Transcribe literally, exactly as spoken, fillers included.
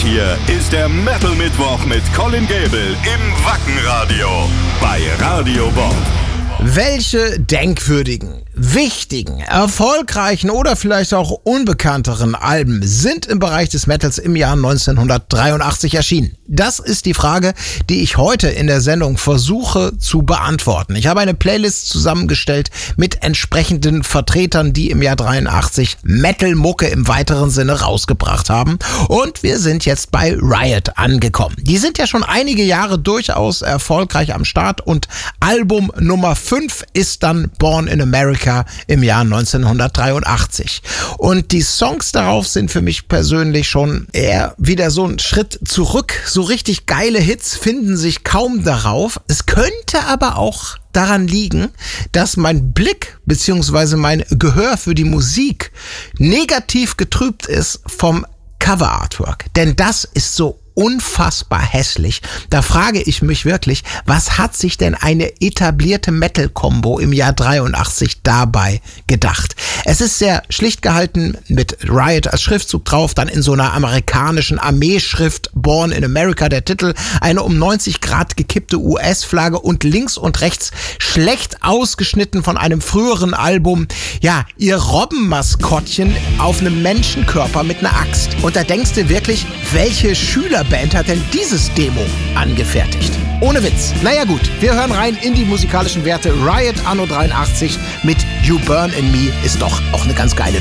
hier ist der Metal Mittwoch mit Colin Gable im Wackenradio bei Radio Bob. Welche denkwürdigen, wichtigen, erfolgreichen oder vielleicht auch unbekannteren Alben sind im Bereich des Metals im Jahr neunzehnhundertdreiundachtzig erschienen? Das ist die Frage, die ich heute in der Sendung versuche zu beantworten. Ich habe eine Playlist zusammengestellt mit entsprechenden Vertretern, die im Jahr dreiundachtzig Metal-Mucke im weiteren Sinne rausgebracht haben. Und wir sind jetzt bei Riot angekommen. Die sind ja schon einige Jahre durchaus erfolgreich am Start und Album Nummer fünf ist dann Born in America im Jahr neunzehnhundertdreiundachtzig. Und die Songs darauf sind für mich persönlich schon eher wieder so ein Schritt zurück. So richtig geile Hits finden sich kaum darauf. Es könnte aber auch daran liegen, dass mein Blick bzw. mein Gehör für die Musik negativ getrübt ist vom Cover-Artwork. Denn das ist so unfassbar hässlich. Da frage ich mich wirklich, was hat sich denn eine etablierte Metal-Combo im Jahr dreiundachtzig dabei gedacht? Es ist sehr schlicht gehalten mit Riot als Schriftzug drauf, dann in so einer amerikanischen Armeeschrift Born in America der Titel, eine um neunzig Grad gekippte U S-Flagge und links und rechts schlecht ausgeschnitten von einem früheren Album, ja, ihr Robbenmaskottchen auf einem Menschenkörper mit einer Axt. Und da denkst du wirklich, welche Schüler Band hat denn dieses Demo angefertigt? Ohne Witz. Naja gut, wir hören rein in die musikalischen Werte. Riot Anno dreiundachtzig mit You Burn in Me ist doch auch eine ganz geile